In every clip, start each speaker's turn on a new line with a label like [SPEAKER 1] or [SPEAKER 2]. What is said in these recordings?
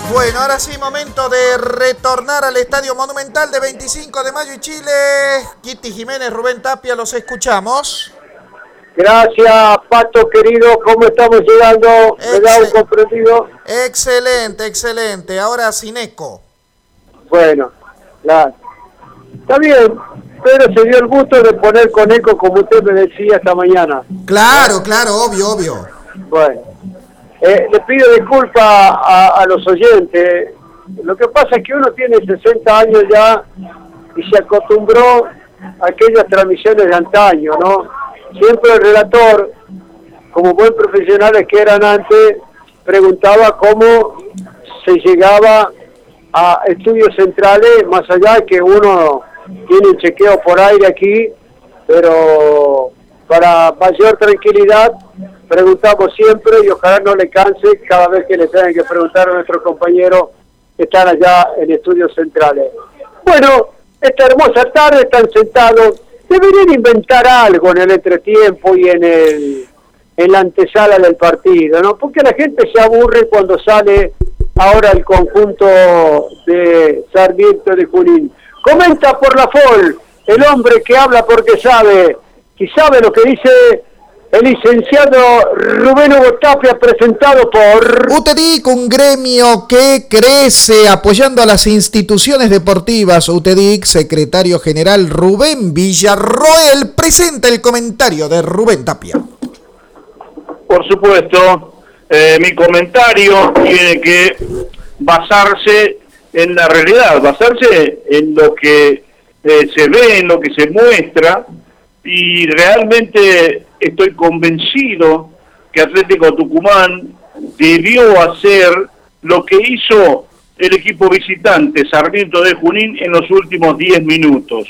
[SPEAKER 1] Bueno, ahora sí, momento de retornar al Estadio Monumental de 25 de mayo y Chile. Kitty Jiménez, Rubén Tapia, los escuchamos.
[SPEAKER 2] Gracias, Pato querido, ¿cómo estamos llegando? ¿Me da un comprendido?
[SPEAKER 1] Excelente, excelente. Ahora sin eco.
[SPEAKER 2] Bueno, está bien, pero se dio el gusto de poner con eco como usted me decía esta mañana.
[SPEAKER 1] Claro, obvio.
[SPEAKER 2] Bueno, le pido disculpas a los oyentes. Lo que pasa es que uno tiene 60 años ya y se acostumbró a aquellas transmisiones de antaño, ¿no? Siempre el relator, como buen profesionales que eran antes, preguntaba cómo se llegaba a estudios centrales, más allá de que uno tiene un chequeo por aire aquí, pero para mayor tranquilidad preguntamos siempre y ojalá no le canse cada vez que le tengan que preguntar a nuestros compañeros que están allá en estudios centrales. Bueno, esta hermosa tarde están sentados. Deberían inventar algo en el entretiempo y en la antesala del partido, ¿no? Porque la gente se aburre cuando sale ahora el conjunto de Sarmiento de Junín. Comenta por la FOL, el hombre que habla porque sabe, y sabe lo que dice el licenciado Rubén Hugo Tapia, presentado por
[SPEAKER 1] UTEDIC, un gremio que crece apoyando a las instituciones deportivas. UTEDIC, secretario general Rubén Villarroel, presenta el comentario de Rubén Tapia.
[SPEAKER 3] Por supuesto, mi comentario tiene que basarse en la realidad, basarse en lo que se ve, en lo que se muestra, y realmente estoy convencido que Atlético Tucumán debió hacer lo que hizo el equipo visitante Sarmiento de Junín en los últimos 10 minutos.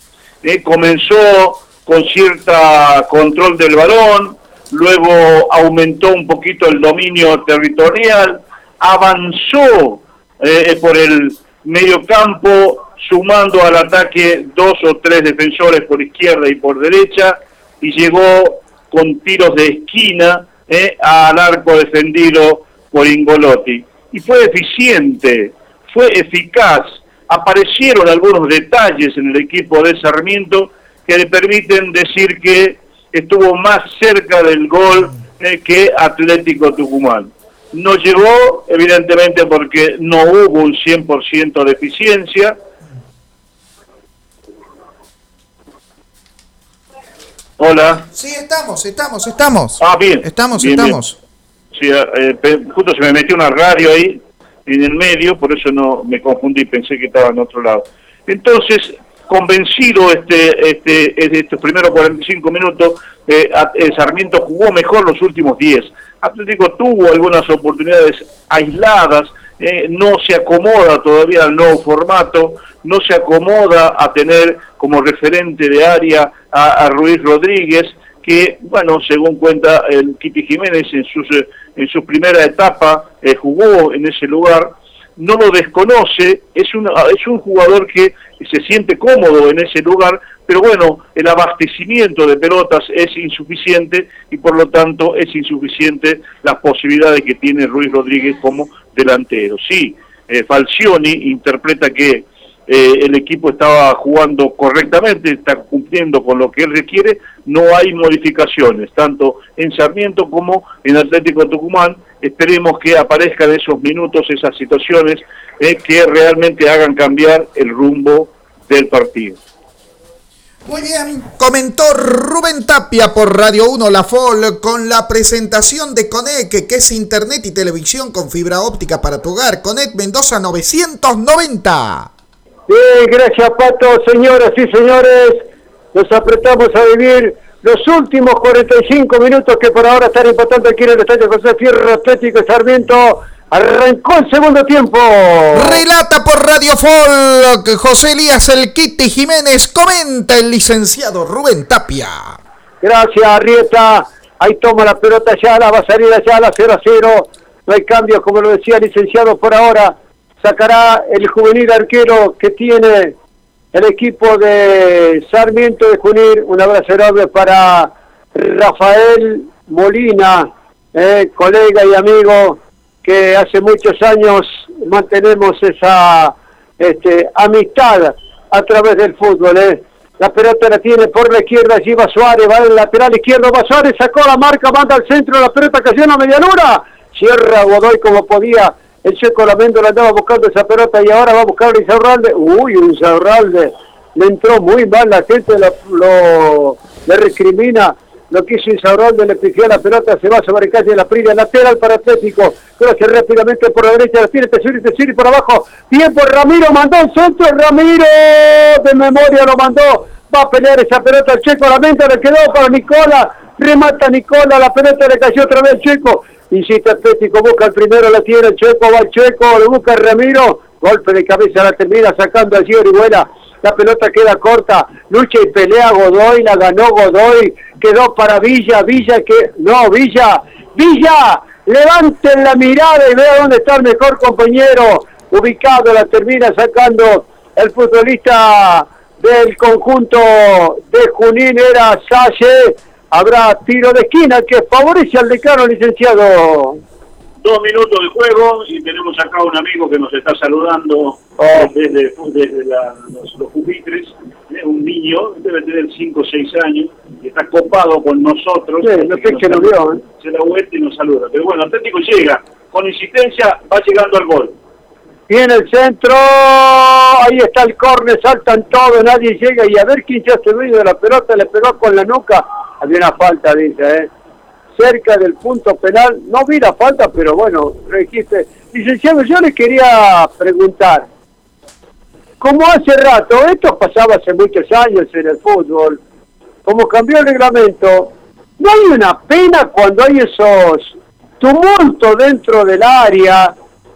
[SPEAKER 3] Comenzó con cierta control del balón, luego aumentó un poquito el dominio territorial, avanzó por el mediocampo, sumando al ataque 2 o 3 defensores por izquierda y por derecha, y llegó con tiros de esquina al arco defendido por Ingolotti. Y fue eficiente, fue eficaz. Aparecieron algunos detalles en el equipo de Sarmiento que le permiten decir que estuvo más cerca del gol que Atlético Tucumán. No llegó, evidentemente, porque no hubo un 100% de eficiencia. Hola.
[SPEAKER 1] Sí, estamos.
[SPEAKER 3] Ah, bien.
[SPEAKER 1] Estamos.
[SPEAKER 3] Sí, justo se me metió una radio ahí en el medio, por eso no me confundí, pensé que estaba en otro lado. Entonces, convencido estos primeros 45 minutos, Sarmiento jugó mejor los últimos 10. Atlético tuvo algunas oportunidades aisladas, no se acomoda todavía al nuevo formato, no se acomoda a tener como referente de área a Ruiz Rodríguez, que, bueno, según cuenta el Kitty Jiménez en su primera etapa, jugó en ese lugar. No lo desconoce, es un jugador que se siente cómodo en ese lugar, pero bueno, el abastecimiento de pelotas es insuficiente y por lo tanto es insuficiente las posibilidades que tiene Ruiz Rodríguez como delantero. Sí, Falcioni interpreta que el equipo estaba jugando correctamente, está cumpliendo con lo que él requiere, no hay modificaciones, tanto en Sarmiento como en Atlético Tucumán. Esperemos que aparezcan esos minutos, esas situaciones que realmente hagan cambiar el rumbo del partido.
[SPEAKER 1] Muy bien, comentó Rubén Tapia por Radio 1 La FOL con la presentación de Conec, que es internet y televisión con fibra óptica para tu hogar. Conec Mendoza 990.
[SPEAKER 2] Bien, gracias Pato. Señoras y señores, nos apretamos a vivir los últimos 45 minutos que por ahora están empatando aquí en el estadio José Fierro. Atlético y Sarmiento arrancó el segundo tiempo.
[SPEAKER 1] Relata por Radio FOL José Elías el Kitty Jiménez, comenta el licenciado Rubén Tapia.
[SPEAKER 2] Gracias, Arrieta. Ahí toma la pelota Ayala, va a salir Ayala 0-0. No hay cambios, como lo decía el licenciado por ahora. Sacará el juvenil arquero que tiene el equipo de Sarmiento de Junín. Un abrazo enorme para Rafael Molina, colega y amigo que hace muchos años mantenemos esa amistad a través del fútbol, La pelota la tiene por la izquierda, allí va Suárez, va al lateral izquierdo, va Suárez, sacó la marca, manda al centro, la pelota cayó en la medianura, cierra Godoy como podía, el Checo Laméndola andaba buscando esa pelota y ahora va a buscar a Insaurralde. Insaurralde le entró muy mal, la gente le recrimina lo que hizo Insaurralde, le pifió la pelota, se va sobre calle la Prida, lateral para Atlético, crece rápidamente por la derecha, la tiene Tesuri por abajo, bien por Ramiro, mandó el centro, Ramiro de memoria lo mandó, va a pelear esa pelota el Checo Laméndola, le quedó para Nicola, remata Nicola, la pelota le cayó otra vez al Checo, insiste Atlético, busca el primero, la tiene el Checo, va el Checo, lo busca Ramiro, golpe de cabeza, la termina sacando allí Orihuela, la pelota queda corta, lucha y pelea Godoy, la ganó Godoy, quedó para Villa, Villa, levanten la mirada y vean dónde está el mejor compañero, ubicado, la termina sacando el futbolista del conjunto de Junín, era Salle. Habrá tiro de esquina que favorece al decano, licenciado.
[SPEAKER 3] 2 minutos de juego y tenemos acá un amigo que nos está saludando desde los pupitres, un niño, debe tener 5 o 6 años, que está copado con nosotros.
[SPEAKER 2] Sí, no sé que lo vio.
[SPEAKER 3] Se la vuelta y nos saluda. Pero bueno, Atlético llega, con insistencia, va llegando al gol.
[SPEAKER 2] Viene el centro, ahí está el córner, saltan todos, nadie llega y a ver quién se hace dueño de la pelota, le pegó con la nuca, había una falta, dice, cerca del punto penal, no vi la falta, pero bueno, registe. Licenciado, yo le quería preguntar, como hace rato, esto pasaba hace muchos años en el fútbol, como cambió el reglamento, ¿no hay una pena cuando hay esos tumultos dentro del área,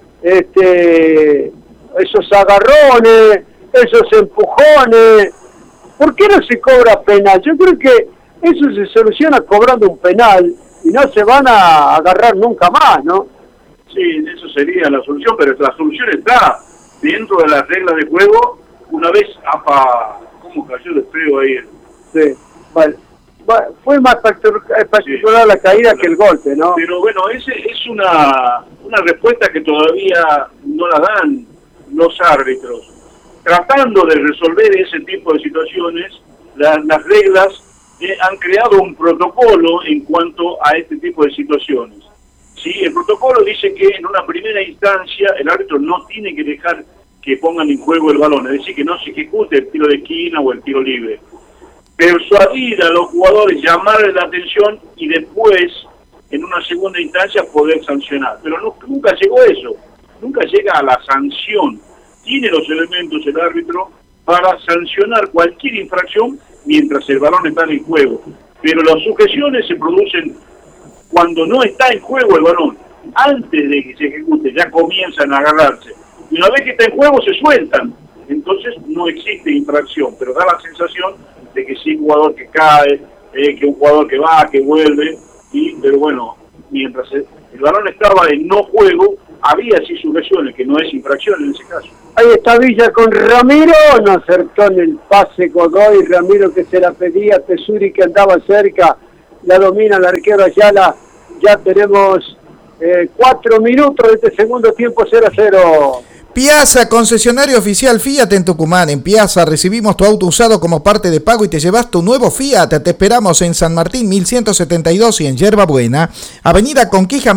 [SPEAKER 2] esos agarrones, esos empujones? ¿Por qué no se cobra penal? Yo creo que eso se soluciona cobrando un penal y no se van a agarrar nunca más, ¿no?
[SPEAKER 3] Sí, eso sería la solución, pero la solución está dentro de las reglas de juego. Una vez, ¿cómo cayó de feo ahí?
[SPEAKER 2] Sí, vale. Fue más particular la caída que el golpe, ¿no?
[SPEAKER 3] Pero bueno, es una respuesta que todavía no la dan los árbitros. Tratando de resolver ese tipo de situaciones, las reglas han creado un protocolo en cuanto a este tipo de situaciones. Sí, el protocolo dice que en una primera instancia el árbitro no tiene que dejar que pongan en juego el balón, es decir, que no se ejecute el tiro de esquina o el tiro libre. Persuadir a los jugadores, llamarles la atención y después, en una segunda instancia, poder sancionar. Pero nunca llegó eso, nunca llega a la sanción. Tiene los elementos el árbitro para sancionar cualquier infracción mientras el balón está en el juego. Pero las sujeciones se producen cuando no está en juego el balón. Antes de que se ejecute, ya comienzan a agarrarse. Y una vez que está en juego, se sueltan. Entonces no existe infracción, pero da la sensación de que sí, un jugador que cae, que un jugador que va, que vuelve, pero bueno, mientras el balón estaba en no juego, había sí sujeciones, que no es infracción en ese caso.
[SPEAKER 2] Ahí está Villa con Ramiro, no acertó en el pase Godoy, Ramiro que se la pedía, Tesuri que andaba cerca, la domina el arquero Ayala, ya tenemos 4 minutos de este segundo tiempo, 0-0.
[SPEAKER 1] Piazza, concesionario oficial Fiat en Tucumán. En Piazza recibimos tu auto usado como parte de pago y te llevas tu nuevo Fiat. Te esperamos en San Martín 1172 y en Yerba Buena, Avenida Conquija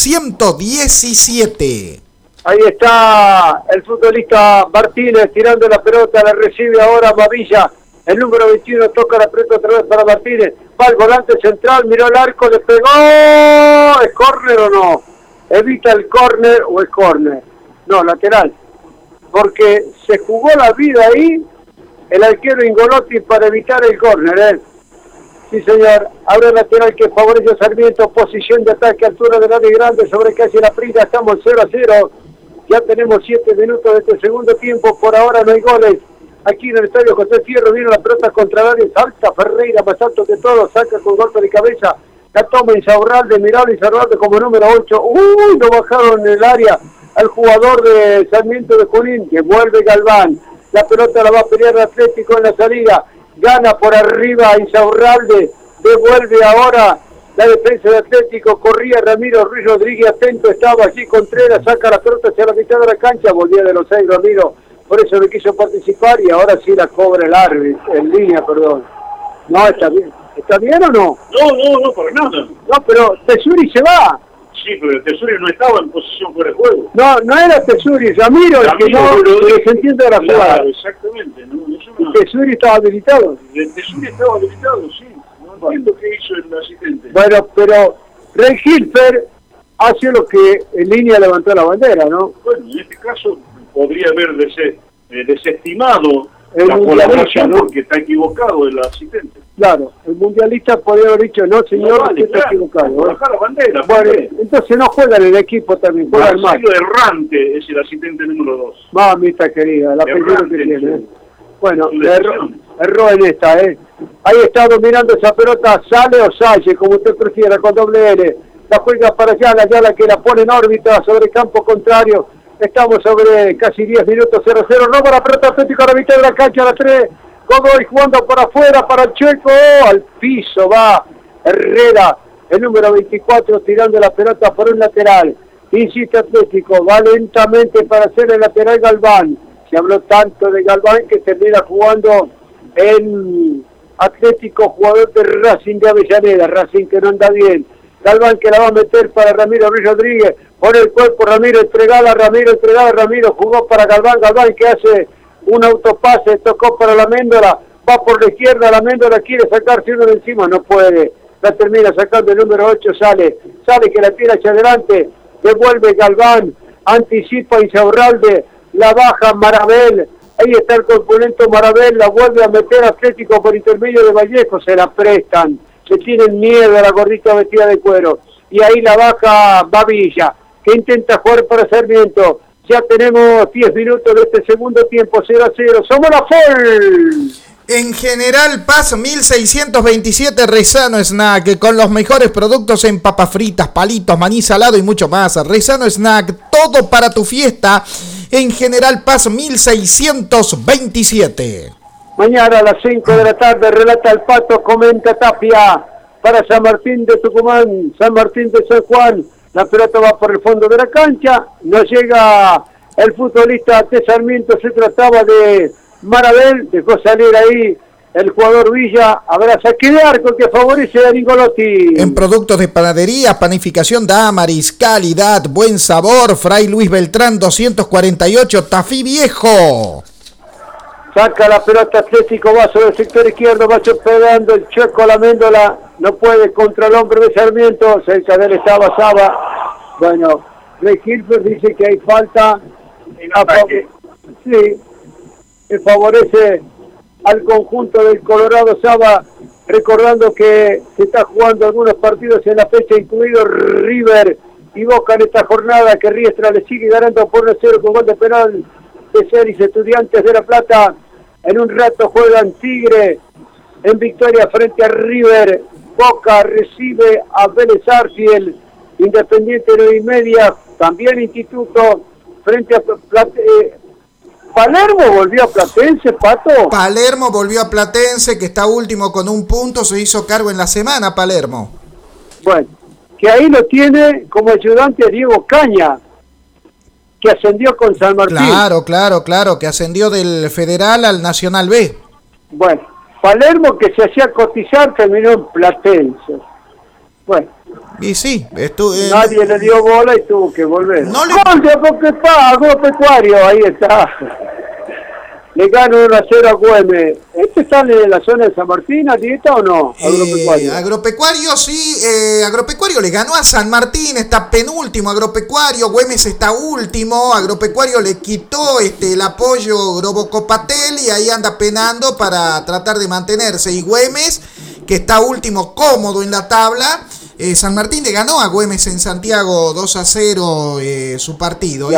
[SPEAKER 1] 1117.
[SPEAKER 2] Ahí está el futbolista Martínez tirando la pelota, la recibe ahora Mavilla. El número 21 toca la pelota otra vez para Martínez. Va al volante central, miró el arco, le pegó. ¿Es córner o no? Evita el córner o es córner. No, lateral, porque se jugó la vida ahí el arquero Ingolotti para evitar el córner, Sí, señor, abre el lateral que favorece a Sarmiento, posición de ataque, altura del área grande, sobre casi la Prida, estamos 0-0, ya tenemos 7 minutos de este segundo tiempo, por ahora no hay goles, aquí en el estadio José Fierro, viene la pelota contra el área, salta Ferreira, más alto que todo, saca con golpe de cabeza, la toma Insaurralde, mirado Insaurralde como número 8, lo bajaron en el área, al jugador de Sarmiento de Junín, que vuelve Galván, la pelota la va a pelear el Atlético en la salida, gana por arriba Insaurralde, devuelve ahora La defensa de Atlético, corría Ramiro Ruiz Rodríguez, atento estaba allí Contreras, saca la pelota hacia la mitad de la cancha, volvía de los 6 Ramiro, por eso no quiso participar y ahora sí la cobra el árbitro, en línea, perdón. No, está bien. ¿Está bien o no?
[SPEAKER 3] No, por nada.
[SPEAKER 2] No, pero Tesuri se va.
[SPEAKER 3] Sí, pero Tesuri no estaba en posición fuera de juego.
[SPEAKER 2] No era Tesuri, Ramiro el que no se entiende de la jugada.
[SPEAKER 3] Claro, exactamente. No.
[SPEAKER 2] Tesuri estaba habilitado.
[SPEAKER 3] Tesuri estaba habilitado, sí. No entiendo qué hizo el asistente.
[SPEAKER 2] Bueno, pero Rey Hilfer hace lo que en línea levantó la bandera, ¿no?
[SPEAKER 3] Bueno, en este caso podría haber desestimado
[SPEAKER 2] el
[SPEAKER 3] la colaboración,
[SPEAKER 2] ¿no?
[SPEAKER 3] Porque está equivocado el asistente.
[SPEAKER 2] Claro, el mundialista podría haber dicho, no señor, usted está equivocado.
[SPEAKER 3] Bajar la bandera.
[SPEAKER 2] Bueno, entonces no juega en el equipo también, juega el
[SPEAKER 3] Marcelo Errante es el asistente número 2.
[SPEAKER 2] Mamita querida, la apellido que tiene. Bueno, erró en esta, Ahí está dominando esa pelota, Sale o Salle, como usted prefiera, con doble L. La juega para Ayala que la pone en órbita sobre campo contrario. Estamos sobre casi 10 minutos, 0-0. Roba la pelota Atlético a la mitad de la cancha, a la 3. Godoy jugando para afuera, para el Checo. Al piso va Herrera, el número 24, tirando la pelota por un lateral. Insiste Atlético, va lentamente para hacer el lateral Galván. Se habló tanto de Galván que termina jugando en Atlético, jugador de Racing de Avellaneda. Racing que no anda bien. Galván que la va a meter para Ramiro Ruiz Rodríguez. Pone el cuerpo Ramiro, entregada Ramiro, jugó para Galván que hace un autopase, tocó para la Méndola, va por la izquierda, la Méndola quiere sacarse uno de encima, no puede, la termina sacando el número 8, sale que la tira hacia adelante, devuelve Galván, anticipa Insaurralde, la baja Marabel, ahí está el corpulento Marabel, la vuelve a meter Atlético por intermedio de Vallejo, se la prestan, se tienen miedo a la gordita vestida de cuero, y ahí la baja Bavilla, que intenta jugar para Sarmiento. Ya tenemos 10 minutos de este segundo tiempo, 0-0. ¡Somos la FOL!
[SPEAKER 1] En General Paz 1627 Rezano Snack, con los mejores productos en papas fritas, palitos, maní salado y mucho más. Rezano Snack, todo para tu fiesta. En General Paz 1627.
[SPEAKER 2] Mañana a las 5 de la tarde relata el Pato, comenta Tapia para San Martín de Tucumán, San Martín de San Juan. La pelota va por el fondo de la cancha, no llega el futbolista de Sarmiento, se trataba de Marabel, dejó salir ahí el jugador Villa, habrá saque de arco que favorece a Ningolotti.
[SPEAKER 1] En productos de panadería, panificación Damaris, calidad, buen sabor, Fray Luis Beltrán 248, Tafí Viejo.
[SPEAKER 2] Saca la pelota Atlético, va sobre el sector izquierdo, va pegando el Checo, la Méndola, no puede contra el hombre de Sarmiento, cerca de él estaba Saba. Bueno, Rey Hilfer dice que hay falta, sí, que favorece al conjunto del Colorado. Saba, recordando que se está jugando algunos partidos en la fecha, incluido River y Boca en esta jornada, que Riestra le sigue ganando por 1-0 con gol de penal de Celis. Estudiantes de La Plata en un rato juegan Tigre en victoria frente a River. Boca recibe a Vélez Arfiel, Independiente 9:30, también Instituto frente a Palermo volvió a Platense, Pato.
[SPEAKER 1] Palermo volvió a Platense, que está último con 1 punto, se hizo cargo en la semana Palermo.
[SPEAKER 2] Bueno, que ahí lo tiene como ayudante a Diego Caña, que ascendió con San Martín.
[SPEAKER 1] Claro, que ascendió del Federal al Nacional B.
[SPEAKER 2] Bueno, Palermo, que se hacía cotizar, terminó en Platense. Bueno.
[SPEAKER 1] Y sí,
[SPEAKER 2] nadie le dio bola y tuvo que volver.
[SPEAKER 1] No le...
[SPEAKER 2] Agropecuario, ahí está. Le gana 1-0 a Güemes. ¿Este está en la zona de San Martín, Dieta, o no?
[SPEAKER 1] Agropecuario sí, Agropecuario le ganó a San Martín, está penúltimo Agropecuario, Güemes está último, Agropecuario le quitó el apoyo Grobocopatel y ahí anda penando para tratar de mantenerse. Y Güemes, que está último cómodo en la tabla, San Martín le ganó a Güemes en Santiago 2-0 su partido.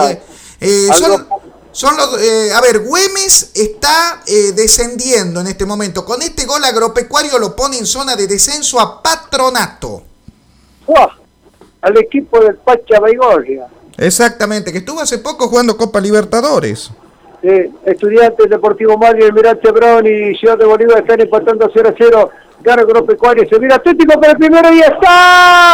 [SPEAKER 1] Güemes está descendiendo en este momento. Con este gol Agropecuario lo pone en zona de descenso a Patronato.
[SPEAKER 2] Al equipo del Pacha Baigorria.
[SPEAKER 1] Exactamente, que estuvo hace poco jugando Copa Libertadores.
[SPEAKER 2] Estudiantes, Deportivo Madrid, Almirante Brown y Ciudad de Bolívar están empatando 0-0. Gana Agropecuario, se viene Atlético para el primero y está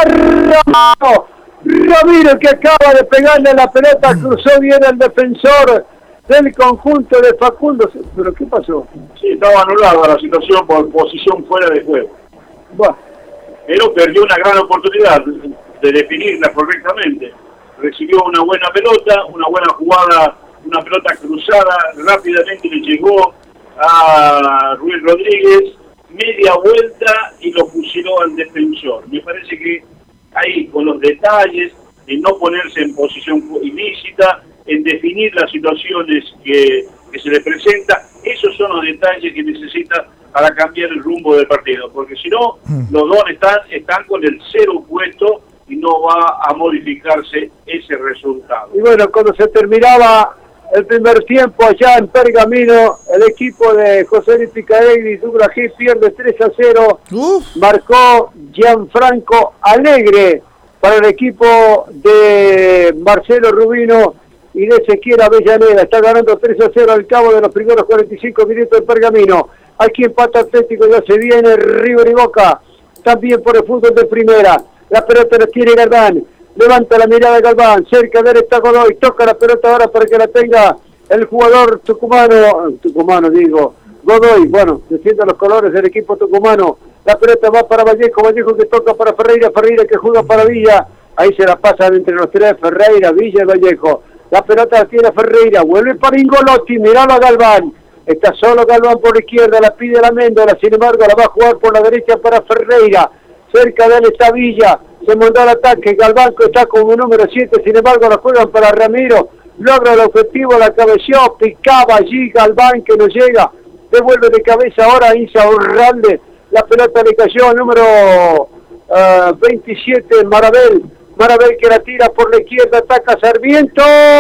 [SPEAKER 2] Ramiro, que acaba de pegarle la pelota, cruzó bien el defensor del conjunto de Facundo. ¿Pero qué pasó?
[SPEAKER 3] Sí, estaba anulada la situación por posición fuera de juego.
[SPEAKER 2] Bueno.
[SPEAKER 3] Pero perdió una gran oportunidad de definirla correctamente. Recibió una buena pelota, una buena jugada, una pelota cruzada, rápidamente le llegó a Ruiz Rodríguez, media vuelta y lo fusiló al defensor. Me parece que ahí, con los detalles, en no ponerse en posición ilícita, en definir las situaciones que se le presenta, esos son los detalles que necesita para cambiar el rumbo del partido, porque si no, los dos están con el 0 puesto y no va a modificarse ese resultado.
[SPEAKER 2] Y bueno, cuando se terminaba el primer tiempo allá en Pergamino, el equipo de José Luis Picaegui y Douglas G pierde 3-0. Marcó Gianfranco Alegre para el equipo de Marcelo Rubino y de Ezequiel Avellaneda. Está ganando 3-0 al cabo de los primeros 45 minutos en Pergamino. Aquí empata Atlético, ya se viene River y Boca, también por el fútbol de primera. La pelota la tiene Galván, levanta la mirada de Galván, cerca de él está Godoy, toca la pelota ahora para que la tenga el jugador Godoy, bueno, defiende los colores del equipo tucumano. La pelota va para Vallejo que toca para Ferreira que juega para Villa, ahí se la pasan entre los tres, Ferreira, Villa y Vallejo. La pelota la tiene Ferreira, vuelve para Ingolotti, miralo a Galván. Está solo Galván por la izquierda, la pide la Méndola, sin embargo la va a jugar por la derecha para Ferreira. Cerca de él está Villa, se mandó al ataque, Galván que está como número 7, sin embargo la juegan para Ramiro, logra el objetivo, la cabeció, picaba allí Galván que no llega, devuelve de cabeza ahora a Isa Urralde, la pelota le cayó al número 27, Marabel que la tira por la izquierda, ataca Sarmiento,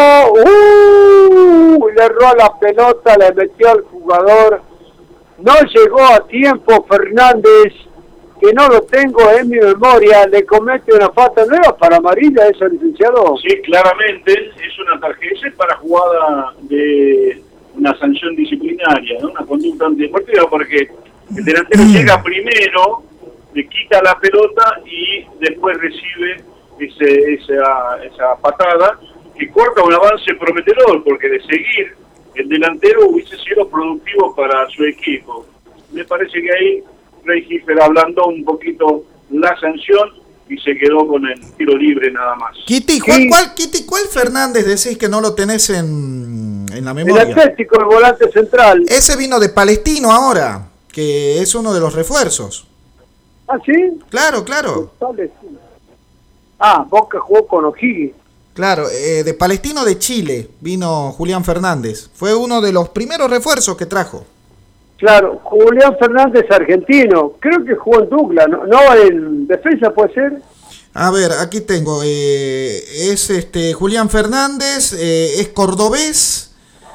[SPEAKER 2] le erró la pelota, le metió al jugador, no llegó a tiempo Fernández, que no lo tengo en mi memoria, le comete una falta nueva para amarilla, eso, licenciado.
[SPEAKER 3] Sí, claramente, es una tarjeta para jugada de una sanción disciplinaria, ¿no? Una conducta antideportiva, porque el delantero llega primero, le quita la pelota y después recibe esa patada que corta un avance prometedor, porque de seguir el delantero hubiese sido productivo para su equipo. Me parece que ahí Rey Giffer ablandó un poquito la sanción y se quedó con el tiro libre nada más.
[SPEAKER 1] Kitty, ¿cuál Fernández decís que no lo tenés en la memoria?
[SPEAKER 2] El Atlético, el volante central.
[SPEAKER 1] Ese vino de Palestino ahora, que es uno de los refuerzos.
[SPEAKER 2] ¿Ah, sí?
[SPEAKER 1] Claro.
[SPEAKER 2] Palestino. Ah, Boca jugó con O'Higgins.
[SPEAKER 1] Claro, de Palestino de Chile vino Julián Fernández. Fue uno de los primeros refuerzos que trajo. Claro,
[SPEAKER 2] Julián Fernández argentino. Creo que jugó en Douglas, ¿no? En defensa puede ser.
[SPEAKER 1] A ver, aquí tengo. Es Julián Fernández, es cordobés.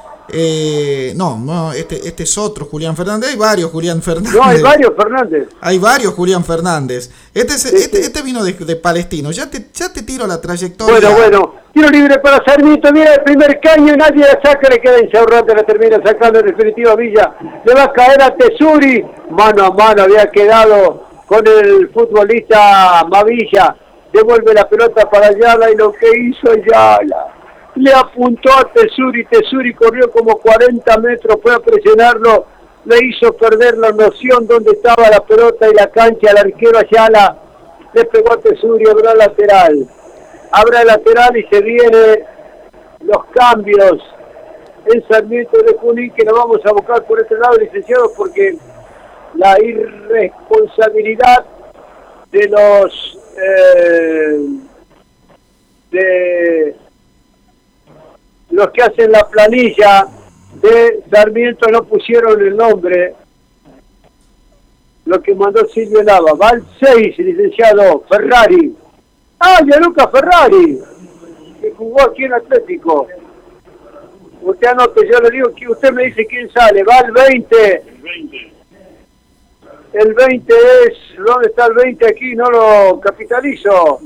[SPEAKER 1] No, este es otro Julián Fernández. Hay varios Julián Fernández.
[SPEAKER 2] No, hay varios Fernández.
[SPEAKER 1] Hay varios Julián Fernández. Este vino de Palestino. Ya te tiro la trayectoria.
[SPEAKER 2] Bueno. Tiro libre para Sarmiento. Viene el primer caño y nadie la saca. Le queda Insaurralde. La termina sacando en definitiva Villa. Le va a caer a Tesuri. Mano a mano había quedado con el futbolista Mavilla. Devuelve la pelota para Ayala y lo que hizo Ayala, le apuntó a Tesuri corrió como 40 metros, fue a presionarlo, le hizo perder la noción donde estaba la pelota y la cancha, el arquero Ayala le pegó a Tesuri, abre lateral y se vienen los cambios en Sarmiento de Junín, que nos vamos a buscar por este lado, licenciados, porque la irresponsabilidad de los que hacen la planilla de Sarmiento no pusieron el nombre, lo que mandó Silvio Lava. Va al 6, licenciado Ferrari. Gianluca Ferrari, que jugó aquí en Atlético. Usted anote, yo le digo que usted me dice quién sale. Va al 20. El 20 es, ¿dónde está el 20 aquí? No lo capitalizo.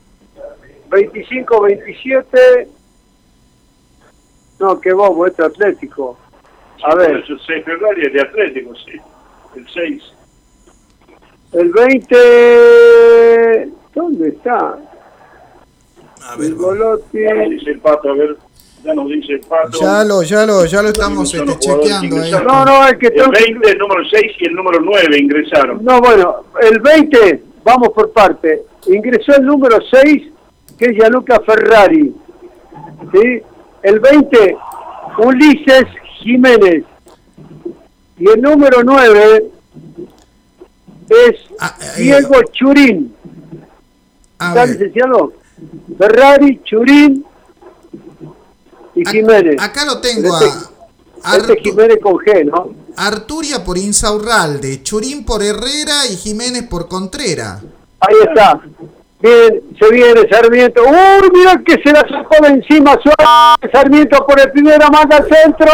[SPEAKER 2] 25, 27. No, qué bobo, este Atlético. A ver.
[SPEAKER 3] El 6 Ferrari es de Atlético, sí. El 6.
[SPEAKER 2] El 20... ¿Dónde está?
[SPEAKER 1] A ver,
[SPEAKER 2] Golotti.
[SPEAKER 3] Ya nos dice el Pato, a ver. Ya nos dice el Pato.
[SPEAKER 1] ya lo estamos chequeando ahí.
[SPEAKER 2] No, es que
[SPEAKER 3] el 20, el número 6 y el número 9 ingresaron.
[SPEAKER 2] No, bueno, el 20, vamos por parte. Ingresó el número 6, que es Gianluca Ferrari. ¿Sí? El 20, Ulises Jiménez. Y el número 9 es Diego Churín. ¿Está, licenciado? Ferrari, Churín y Jiménez.
[SPEAKER 1] Acá lo tengo
[SPEAKER 2] este Jiménez con G, ¿no?
[SPEAKER 1] Arturia por Insaurralde, Churín por Herrera y Jiménez por Contreras.
[SPEAKER 2] Ahí está. Bien, se viene Sarmiento. ¡Uy, mira que se la sacó de encima! Suárez. Sarmiento por el primero, manda al centro.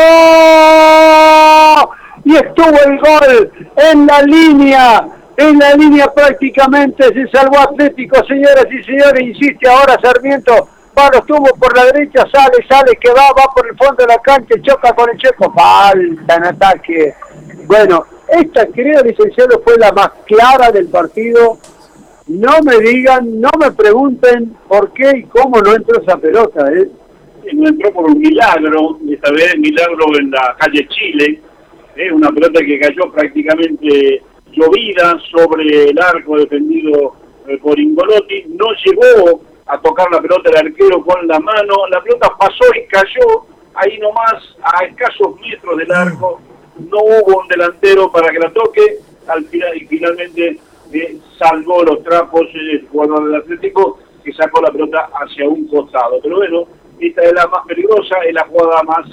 [SPEAKER 2] Y estuvo el gol en la línea. En la línea prácticamente se salvó Atlético, señoras y señores. Insiste ahora Sarmiento. Va, los tuvo por la derecha, sale, que va por el fondo de la cancha, choca con el Checo. Falta en ataque. Bueno, esta creo, licenciado, fue la más clara del partido. No me digan, no me pregunten por qué y cómo no entró esa pelota, ¿eh?
[SPEAKER 3] No entró por un milagro, esta vez milagro en la calle Chile, una pelota que cayó prácticamente llovida sobre el arco defendido por Ingolotti, no llegó a tocar la pelota el arquero con la mano, la pelota pasó y cayó ahí nomás a escasos metros del arco, no hubo un delantero para que la toque, al final y finalmente salvó los trapos el jugador del Atlético que sacó la pelota hacia un costado. Pero bueno, esta es la más peligrosa, es la jugada más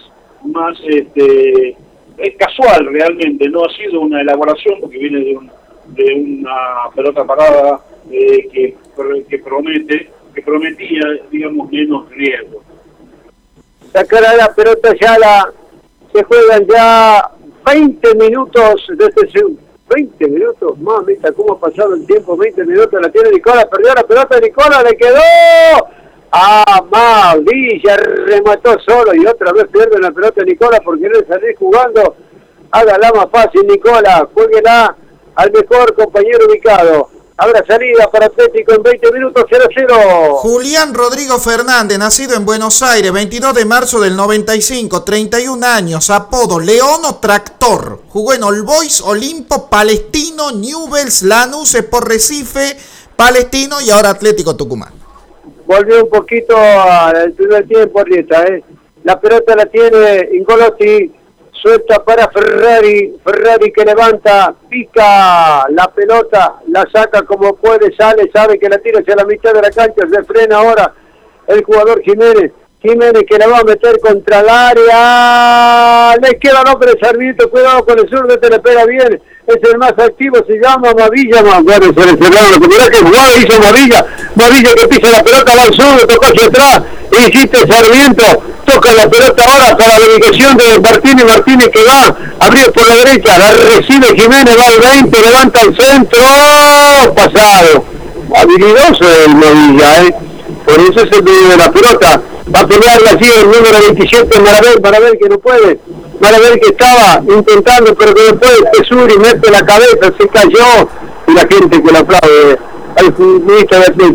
[SPEAKER 3] es casual realmente, no ha sido una elaboración porque viene de una pelota parada que prometía, digamos, menos riesgo.
[SPEAKER 2] Sacará la pelota se juegan ya 20 minutos de este segundo. 20 minutos, mamita, cómo ha pasado el tiempo, 20 minutos, la tiene Nicola, perdió la pelota, Nicola, le quedó Villa, remató solo y otra vez pierde la pelota Nicola por querer salir jugando. Hágala más fácil, Nicola, jueguela al mejor compañero ubicado. Habrá salida para Atlético en 20 minutos, 0-0.
[SPEAKER 1] Julián Rodrigo Fernández, nacido en Buenos Aires, 22 de marzo del 95, 31 años, apodo León o Tractor. Jugó en All Boys, Olimpo, Palestino, Newell's, Lanús, por Recife, Palestino y ahora Atlético Tucumán.
[SPEAKER 2] Volvió un poquito al primer tiempo, Arrieta, La pelota la tiene Ingolotti. Suelta para Ferrari que levanta, pica la pelota, la saca como puede, sale, sabe que la tira hacia la mitad de la cancha, se frena ahora el jugador Jiménez que la va a meter contra el área, le queda el hombre Sarmiento, cuidado con el zurdo, le pega bien, es el más activo, se llama Mavilla, bueno, se le cerraron, mirá que jugada hizo Mavilla que pisa la pelota, va al zurdo, tocó hacia atrás, insiste Sarmiento, toca la pelota ahora para la dedicación de Martínez que va a abrir por la derecha, la recibe Jiménez, va al 20, levanta el centro, pasado, habilidoso el Mavilla, por eso es el medio de la pelota, va a pelearla así el número 27, Marabel que no puede, Marabel que estaba intentando pero que después Pesuri mete la cabeza, se cayó y la gente que le aplaude al futbolista de Atlético.